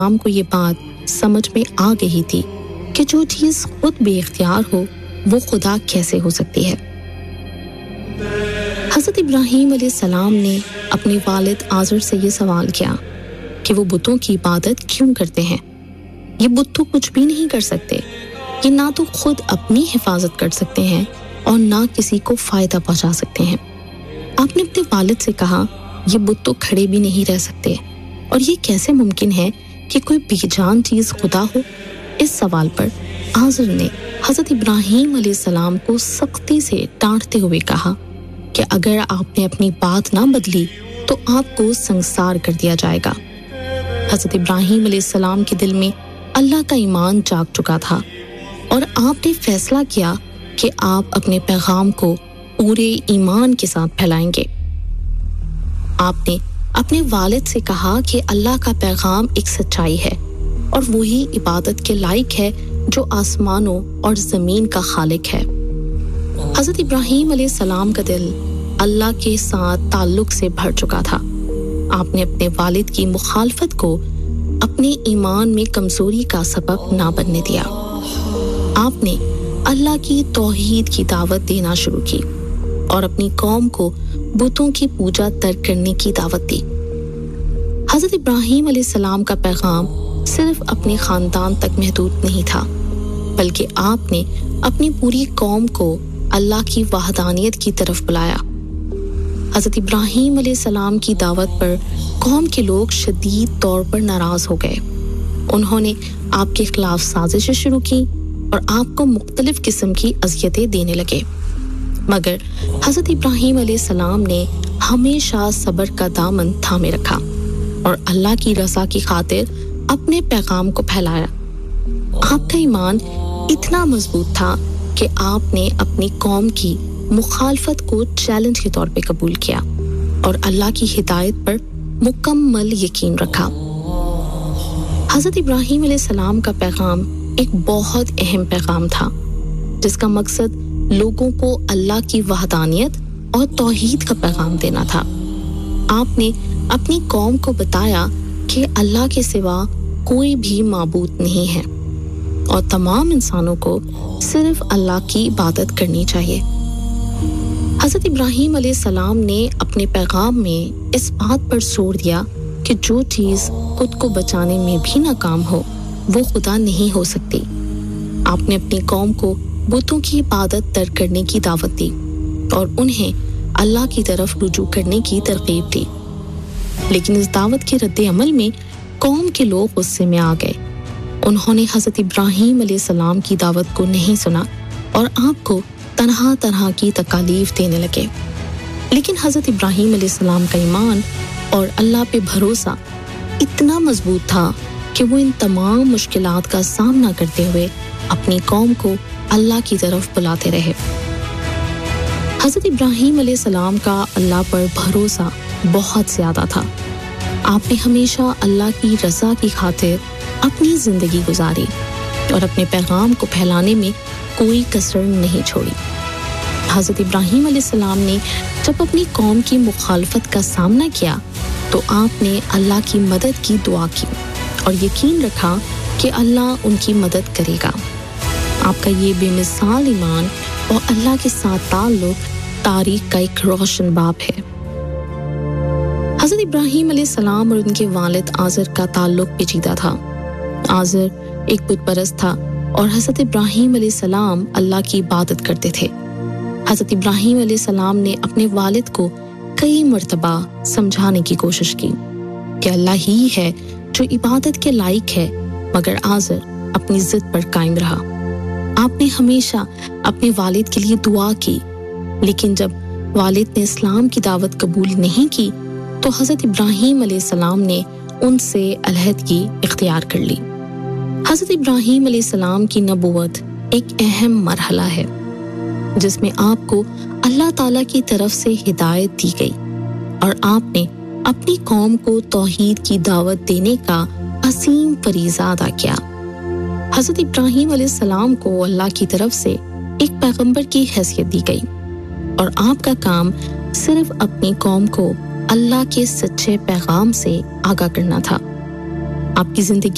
अलैहिस्सलाम को ये बात समझ में आ गई थी कि जो चीज़ खुद बेइख्तियार हो वो खुदा कैसे हो सकती है। हज़रत इब्राहीम अलैहिस्सलाम ने अपने वालिद आज़र से ये सवाल किया कि वो बुतों की इबादत क्यों करते हैं। ये बुत तो कुछ भी नहीं कर सकते, ये ना तो खुद अपनी हिफाजत कर सकते हैं और ना किसी को फ़ायदा पहुंचा सकते हैं। आपने अपने वालिद से कहा ये बुत तो खड़े भी नहीं रह सकते और ये कैसे मुमकिन है कि कोई बेजान चीज़ खुदा हो। इस सवाल पर आज़र ने हज़रत इब्राहीम अलैहिस्सलाम को सख्ती से डांटते हुए कहा कि अगर आपने अपनी बात ना बदली तो आपको संसार कर दिया जाएगा। हज़रत इब्राहीम अलैहिस्सलाम के दिल में अल्लाह का ईमान जाग चुका था और आपने फैसला किया कि आप अपने पैगाम को पूरे ईमान के साथ फैलाएंगे। आपने अपने वालिद से कहा कि अल्लाह का पैगाम एक सच्चाई है और वही इबादत के लायक है जो आसमानों और ज़मीन का खालिक है। हज़रत इब्राहीम अलैहिस्सलाम का दिल अल्लाह के साथ ताल्लुक से भर चुका था। आपने अपने वालिद की मुखालफत को अपने ईमान में कमजोरी का सबब ना बनने दिया। आपने अल्लाह की तौहीद की दावत देना शुरू की और अपनी कौम को बुतों की पूजा तर्क करने की दावत दी। हज़रत इब्राहीम अलैहिस्सलाम का पैगाम सिर्फ अपने खानदान तक महदूद नहीं था, बल्कि आपने अपनी पूरी कौम को अल्लाह की वहदानियत की तरफ बुलाया। हज़रत इब्राहीम अलैहिस्सलाम की दावत पर कौम के लोग शदीद तौर पर नाराज हो गए। उन्होंने आपके खिलाफ साजिशें शुरू की और आपको मुख्तलिफ किस्म की अज़ियतें देने लगे, मगर हज़रत इब्राहीम अलैहिस्सलाम ने हमेशा सब्र का दामन थामे रखा और अल्लाह की रज़ा की खातिर अपने पैगाम को फैलाया। आपका ईमान इतना मजबूत था कि आपने अपनी कौम की मुखालफत को चैलेंज के तौर पे कबूल किया और अल्लाह की हिदायत पर मुकम्मल यकीन रखा। हज़रत इब्राहीम अलैहिस्सलाम का पैगाम एक बहुत अहम पैगाम था, जिसका मकसद लोगों को अल्लाह की वहदानियत और तौहीद का पैगाम देना था। आपने अपनी कौम को बताया कि अल्लाह के सिवा कोई भी माबूद नहीं है और तमाम इंसानों को सिर्फ अल्लाह की इबादत करनी चाहिए। हज़रत इब्राहीम अलैहिस्सलाम ने अपने पैगाम में इस बात पर जोर दिया कि जो चीज़ खुद को बचाने में भी नाकाम हो वो खुदा नहीं हो सकती। आपने अपनी कौम को बुतों की इबादत तर्क करने की दावत दी और उन्हें अल्लाह की तरफ रुजू करने की तरगीब दी, लेकिन इस दावत के रद्द अमल में कौम के लोग गुस्से में आ गए। उन्होंने हज़रत इब्राहीम अलैहिस्सलाम की दावत को नहीं सुना और आपको तरह तरह की तकालीफ देने लगे। लेकिन हज़रत इब्राहीम अलैहिस्सलाम का ईमान और अल्लाह पे भरोसा इतना मजबूत था कि वो इन तमाम मुश्किलात का सामना करते हुए अपनी कौम को अल्लाह की तरफ बुलाते रहे। हज़रत इब्राहीम अलैहिस्सलाम का अल्लाह पर भरोसा बहुत ज़्यादा था। आपने हमेशा अल्लाह की रज़ा की खातिर अपनी ज़िंदगी गुजारी और अपने पैगाम को फैलाने में कोई कसर नहीं छोड़ी। हज़रत इब्राहीम अलैहिस्सलाम ने जब अपनी कौम की मुखालफत का सामना किया तो आपने अल्लाह की मदद की दुआ की और यकीन रखा कि अल्लाह उनकी मदद करेगा। आपका ये बेमिसाल ईमान और अल्लाह के साथ ताल्लुक तारीख का एक रोशन बाब है। हज़रत इब्राहीम अलैहिस्सलाम और उनके वालिद आज़र का ताल्लुक पेचीदा था। आज़र एक बुत परस्त था और हज़रत इब्राहीम अलैहिस्सलाम अल्लाह की इबादत करते थे। हज़रत इब्राहीम अलैहिस्सलाम ने अपने वालिद को कई मर्तबा समझाने की कोशिश की कि अल्लाह ही है जो इबादत के लायक है, मगर आज़र अपनी जिद पर कायम रहा। आपने हमेशा अपने वालिद के लिए दुआ की, लेकिन जब वालिद ने इस्लाम की दावत कबूल नहीं की तो हज़रत इब्राहीम अलैहिस्सलाम ने उनसे अलहदगी इख्तियार कर ली। हज़रत इब्राहीम अलैहिस्सलाम की नबूवत एक अहम मरहला है जिसमें आपको अल्लाह ताला की तरफ से हिदायत दी गई और आपने अपनी कौम को तौहीद की दावत देने का असीम फरीज़ा अदा किया। हज़रत इब्राहीम अलैहिस्सलाम को अल्लाह की तरफ से एक पैगंबर की हैसियत दी गई और आपका काम सिर्फ अपनी कौम को अल्लाह के सच्चे पैगाम से आगाह करना था। आपकी जिंदगी